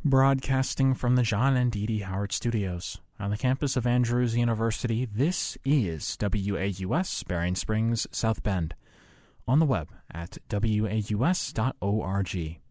Broadcasting from the John and Dee Dee Howard Studios on the campus of Andrews University, this is WAUS, Berrien Springs, South Bend, on the web at waus.org.